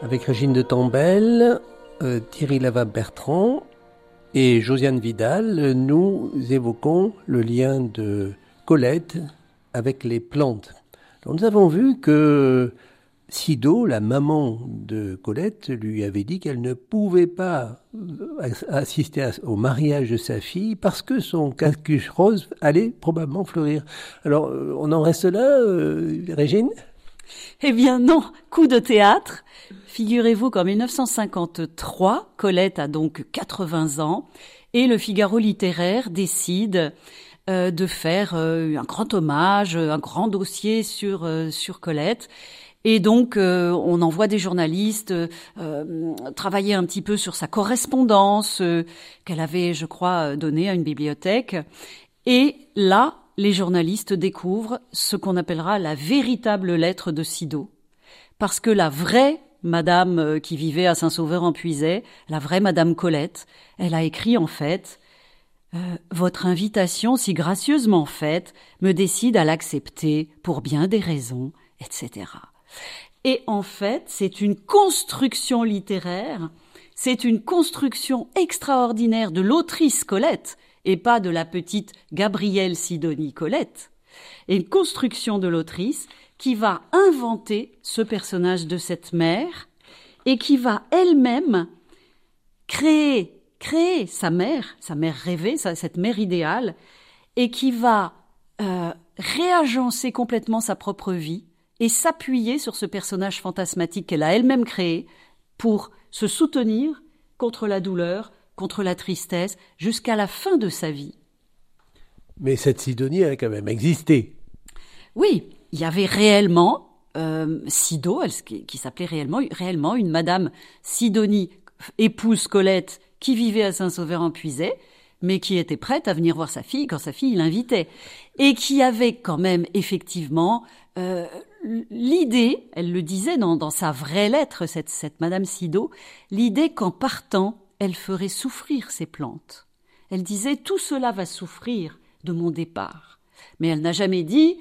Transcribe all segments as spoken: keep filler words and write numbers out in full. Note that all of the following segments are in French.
Avec Régine de Tombelle, euh, Thierry Lava-Bertrand et Josiane Vidal, nous évoquons le lien de Colette avec les plantes. Alors, nous avons vu que Sido, la maman de Colette, lui avait dit qu'elle ne pouvait pas assister au mariage de sa fille parce que son cactus rose allait probablement fleurir. Alors, on en reste là, euh, Régine ? Eh bien non, coup de théâtre. Figurez-vous qu'en dix-neuf cent cinquante-trois, Colette a donc quatre-vingts ans et le Figaro littéraire décide euh, de faire euh, un grand hommage, un grand dossier sur euh, sur Colette. Et donc, euh, on envoie des journalistes euh, travailler un petit peu sur sa correspondance euh, qu'elle avait, je crois, donnée à une bibliothèque. Et là, les journalistes découvrent ce qu'on appellera la véritable lettre de Sido. Parce que la vraie madame qui vivait à Saint-Sauveur-en-Puisaye, la vraie madame Colette, elle a écrit en fait euh, « Votre invitation si gracieusement faite me décide à l'accepter pour bien des raisons, et cetera » Et en fait, c'est une construction littéraire, c'est une construction extraordinaire de l'autrice Colette, et pas de la petite Gabrielle Sidonie Colette, et une construction de l'autrice qui va inventer ce personnage de cette mère et qui va elle-même créer, créer sa mère, sa mère rêvée, cette mère idéale, et qui va euh, réagencer complètement sa propre vie et s'appuyer sur ce personnage fantasmatique qu'elle a elle-même créé pour se soutenir contre la douleur, contre la tristesse, jusqu'à la fin de sa vie. Mais cette Sidonie, elle a quand même existé. Oui, il y avait réellement euh, Sido, elle, qui, qui s'appelait réellement, réellement une madame Sidonie, épouse Colette, qui vivait à Saint-Sauveur-en-Puisaye, mais qui était prête à venir voir sa fille quand sa fille l'invitait. Et qui avait quand même, effectivement, euh, l'idée, elle le disait dans, dans sa vraie lettre, cette, cette madame Sido, l'idée qu'en partant, elle ferait souffrir ses plantes. Elle disait « Tout cela va souffrir de mon départ ». Mais elle n'a jamais dit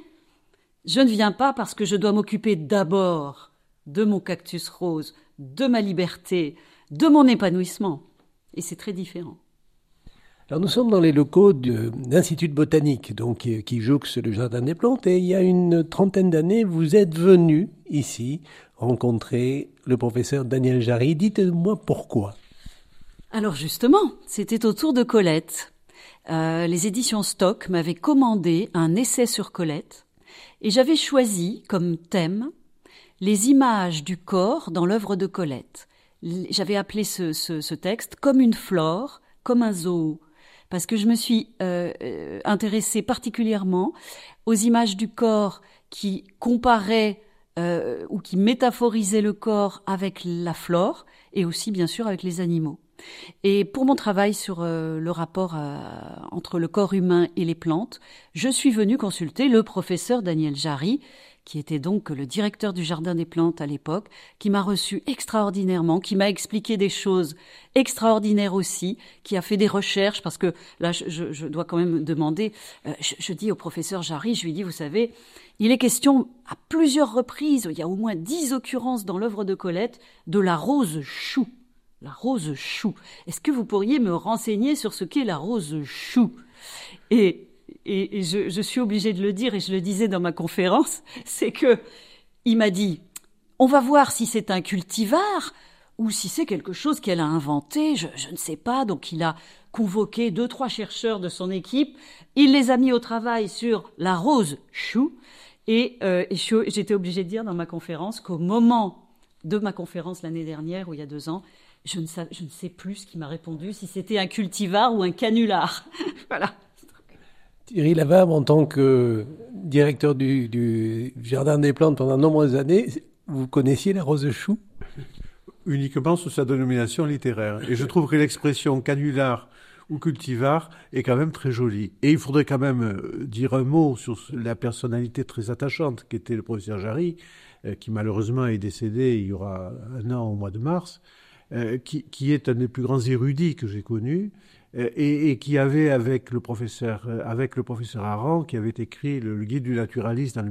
« Je ne viens pas parce que je dois m'occuper d'abord de mon cactus rose, de ma liberté, de mon épanouissement ». Et c'est très différent. Alors nous sommes dans les locaux de l'Institut de botanique, donc, qui jouxte le Jardin des plantes, et il y a une trentaine d'années, vous êtes venu ici rencontrer le professeur Daniel Jarry. Dites-moi pourquoi. Alors justement, c'était au tour de Colette. Euh, les éditions Stock m'avaient commandé un essai sur Colette et j'avais choisi comme thème les images du corps dans l'œuvre de Colette. J'avais appelé ce, ce, ce texte comme une flore, comme un zoo, parce que je me suis euh, intéressée particulièrement aux images du corps qui comparaient euh, ou qui métaphorisaient le corps avec la flore et aussi bien sûr avec les animaux. Et pour mon travail sur euh, le rapport à, entre le corps humain et les plantes, je suis venue consulter le professeur Daniel Jarry, qui était donc le directeur du Jardin des plantes à l'époque, qui m'a reçu extraordinairement, qui m'a expliqué des choses extraordinaires aussi, qui a fait des recherches, parce que là, je, je dois quand même demander, euh, je, je dis au professeur Jarry, je lui dis, vous savez, il est question à plusieurs reprises, il y a au moins dix occurrences dans l'œuvre de Colette, de la rose chou. La rose chou. Est-ce que vous pourriez me renseigner sur ce qu'est la rose chou ? Et, et, et je, je suis obligée de le dire, et je le disais dans ma conférence, c'est que il m'a dit, on va voir si c'est un cultivar ou si c'est quelque chose qu'elle a inventé, je, je ne sais pas. Donc il a convoqué deux, trois chercheurs de son équipe, il les a mis au travail sur la rose chou, et, euh, et j'étais obligée de dire dans ma conférence qu'au moment de ma conférence l'année dernière, ou il y a deux ans, Je ne, sais, je ne sais plus ce qu'il m'a répondu, si c'était un cultivar ou un canular. Voilà. Thierry Lava, en tant que directeur du, du Jardin des plantes pendant de nombreuses années, vous connaissiez la rose chou ? Uniquement sous sa dénomination littéraire. Et je trouve que l'expression canular ou cultivar est quand même très jolie. Et il faudrait quand même dire un mot sur la personnalité très attachante qu'était le professeur Jarry, qui malheureusement est décédé il y aura un an au mois de mars. Euh, qui, qui est un des plus grands érudits que j'ai connus, euh, et, et qui avait avec le professeur, euh, avec le professeur Aran, qui avait écrit le, le guide du naturaliste dans le